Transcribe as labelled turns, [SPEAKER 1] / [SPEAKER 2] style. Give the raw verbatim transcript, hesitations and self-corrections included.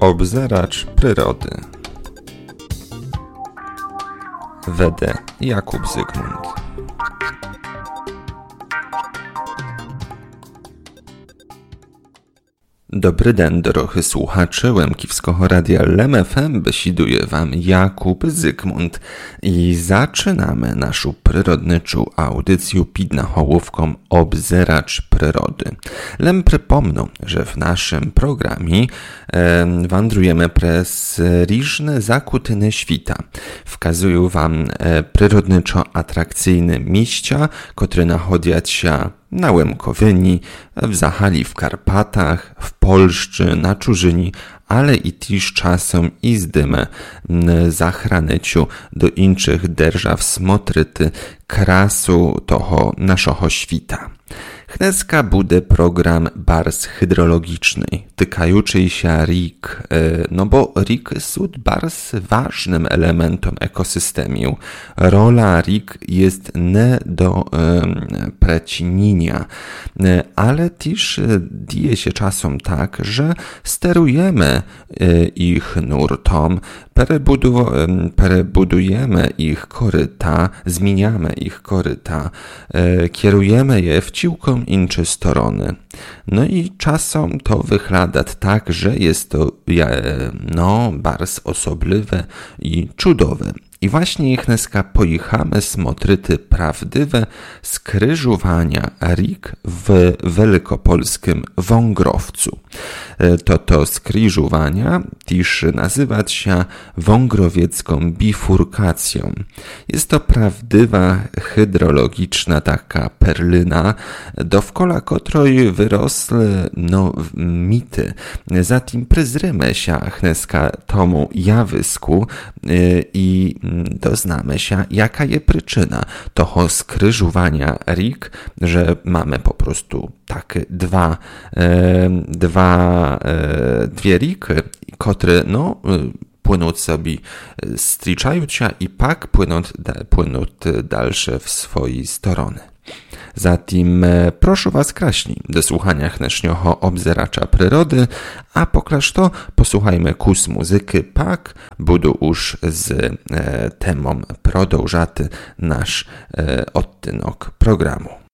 [SPEAKER 1] Obzeracz przyrody. Wede Jakub Zygmunt. Dobry den, drohy słuchacze Łemkiwskiego Radia L M F M, besiduje wam Jakub Zygmunt i zaczynamy naszą przyrodniczą audycję pod nachołówką Obzeracz przyrody. Lem przypomnę, że w naszym programie e, wandrujemy przez różne zakutne świta. Wskazuję wam e, przyrodniczo-atrakcyjne miejsca, które nachodzą się na Łemkowyni, w Zachali, w Karpatach, w Polszczy, na Czurzyni, ale i też czasem i zdymę zachranyciu do innych derżaw smotryty krasu toho naszego świta. Dneska bude program bars hydrologiczny, tykajuczy się rik, no bo rik jest bars ważnym elementem ekosystemu. Rola rik jest nie do e, precinienia, ale też dzieje się czasem tak, że sterujemy ich nurtom, perebudujemy ich koryta, zmieniamy ich koryta, kierujemy je w ciłką incze strony. No i czasem to wygląda tak, że jest to no, bardzo osobliwe i cudowe. I właśnie ich dneska pojechamy smotryty prawdziwe skrzyżowania rik w wielkopolskim Wągrowcu. To to skrzyżowania też nazywać się wągrowiecką bifurkacją. Jest to prawdziwa hydrologiczna taka perlyna, dookoła której wyrosły no, mity. Zatem przyzrymy się dneska tomu jawysku i doznamy się, jaka jest przyczyna toho skrzyżowania rik, że mamy po prostu takie dwa, e, dwa, e, dwie riki, które no, płyną sobie, styczają się i pak płyną, płyną dalsze w swojej strony. Zatem proszę was kraśni do słuchania dnešního obzeracza przyrody, a poklaż to posłuchajmy kus muzyky, pak budu już z e, temą prodążaty nasz e, odtynok programu.